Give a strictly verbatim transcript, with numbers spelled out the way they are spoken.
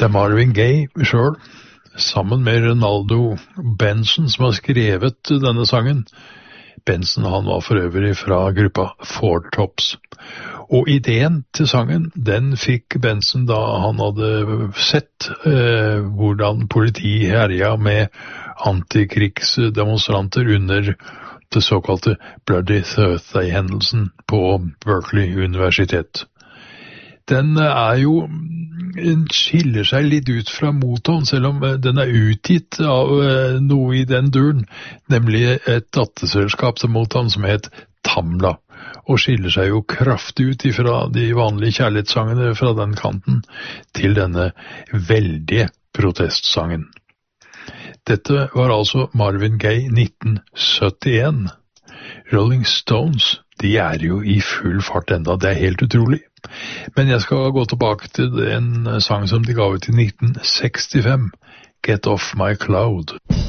er Marvin Gaye selv, sammen med Ronaldo Benson, som har skrevet denne sangen. Benson, han var for øvrig fra gruppa Four Tops. Og ideen til sangen, den fikk Benson da han hadde sett eh, hvordan politi herja med antikrigsdemonstranter under det såkalte Bloody Thursday-hendelsen på Berkeley Universitet. Den er jo, den skiller seg litt ut fra Motown, selv om den er utgitt av noe i den duren, nemlig et datterselskap til Motown som het Tamla, og skiller seg jo kraftig ut fra de vanlige kjærlighetssangene fra den kanten til denne veldige protestsangen. Dette var altså Marvin Gaye nitten syttien. Rolling Stones, de er jo i full fart enda, det er helt utrolig. Men jeg skal gå tilbake til en sang som de ga ut i nitten sekstifem, Get Off My Cloud.